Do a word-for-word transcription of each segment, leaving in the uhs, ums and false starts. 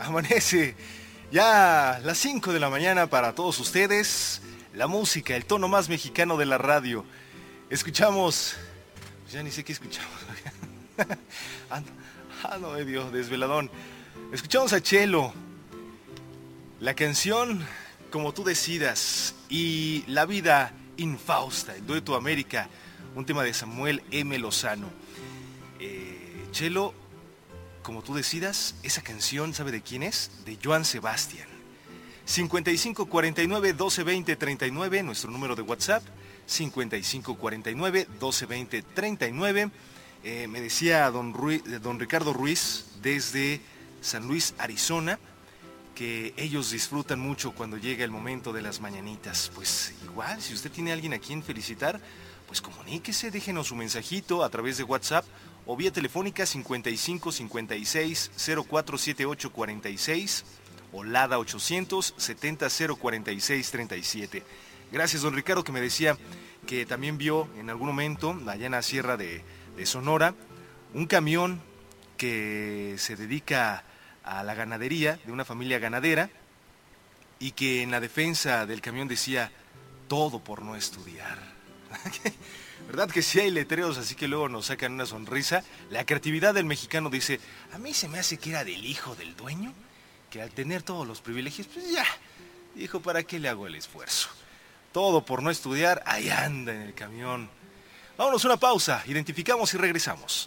Amanece ya las cinco de la mañana para todos ustedes. La música, el tono más mexicano de la radio. Escuchamos... Ya ni sé qué escuchamos. Ah, no, Dios, desveladón. Escuchamos a Chelo. La canción Como tú decidas. Y La vida infausta, el dueto América. Un tema de Samuel M. Lozano. Eh, Chelo, Como tú decidas. Esa canción, ¿sabe de quién es? De Joan Sebastián. cincuenta y cinco cuarenta y nueve doce veinte treinta y nueve, nuestro número de WhatsApp. cincuenta y cinco cuarenta y nueve doce veinte treinta y nueve. Eh, me decía don, Ruiz, don Ricardo Ruiz desde San Luis, Arizona, que ellos disfrutan mucho cuando llega el momento de las mañanitas. Pues igual, si usted tiene a alguien a quien felicitar, pues comuníquese, déjenos su mensajito a través de WhatsApp o vía telefónica cincuenta y cinco cincuenta y seis cero cuatro setenta y ocho cuarenta y seis o LADA ochocientos setenta cero cuarenta y seis treinta y siete. Gracias, don Ricardo, que me decía que también vio en algún momento, allá en la sierra de, de Sonora, un camión que se dedica a la ganadería, de una familia ganadera, y que en la defensa del camión decía, todo por no estudiar. ¿Verdad que sí hay letreros así que luego nos sacan una sonrisa? La creatividad del mexicano dice, a mí se me hace que era del hijo del dueño, que al tener todos los privilegios, pues ya, dijo, ¿para qué le hago el esfuerzo? Todo por no estudiar, ahí anda en el camión. Vámonos a una pausa, identificamos y regresamos.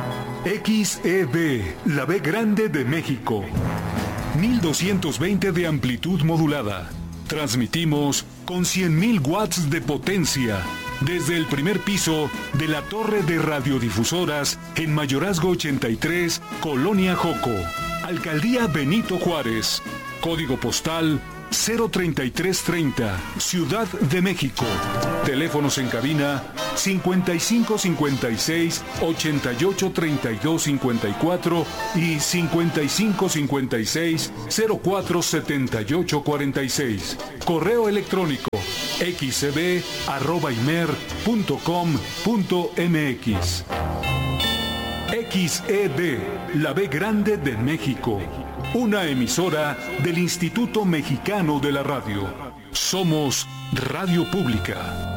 X E B, la B grande de México. mil doscientos veinte de amplitud modulada. Transmitimos con cien mil watts de potencia desde el primer piso de la torre de radiodifusoras en Mayorazgo ochenta y tres, Colonia Joco, Alcaldía Benito Juárez, código postal cero treinta y tres treinta, Ciudad de México. Teléfonos en cabina cincuenta y cinco cincuenta y seis ochenta y ocho treinta y dos cincuenta y cuatro y cincuenta y cinco cincuenta y seis cero cuatro setenta y ocho cuarenta y seis. Correo electrónico xcb arroba imer punto com punto mx. X E B, la B grande de México. Una emisora del Instituto Mexicano de la Radio. Somos Radio Pública.